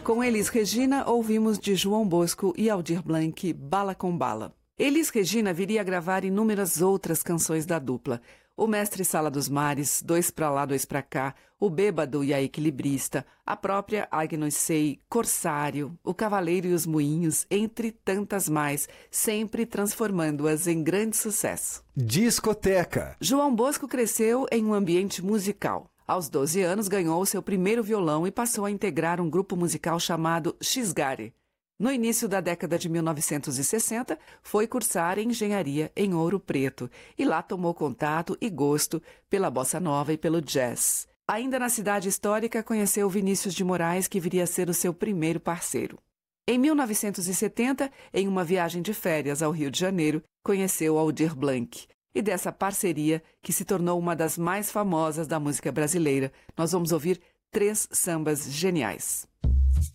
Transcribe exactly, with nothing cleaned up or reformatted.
Com Elis Regina, ouvimos de João Bosco e Aldir Blanc, Bala com Bala. Elis Regina viria a gravar inúmeras outras canções da dupla. O Mestre Sala dos Mares, Dois Pra Lá, Dois Pra Cá, O Bêbado e a Equilibrista, a própria Agnus Sei, Corsário, O Cavaleiro e os Moinhos, entre tantas mais, sempre transformando-as em grande sucesso. Discoteca. João Bosco cresceu em um ambiente musical. Aos doze anos ganhou seu primeiro violão e passou a integrar um grupo musical chamado Xgare. No início da década de mil novecentos e sessenta, foi cursar engenharia em Ouro Preto e lá tomou contato e gosto pela bossa nova e pelo jazz. Ainda na cidade histórica, conheceu Vinícius de Moraes, que viria a ser o seu primeiro parceiro. Em mil novecentos e setenta, em uma viagem de férias ao Rio de Janeiro, conheceu Aldir Blanc. E dessa parceria, que se tornou uma das mais famosas da música brasileira, nós vamos ouvir três sambas geniais.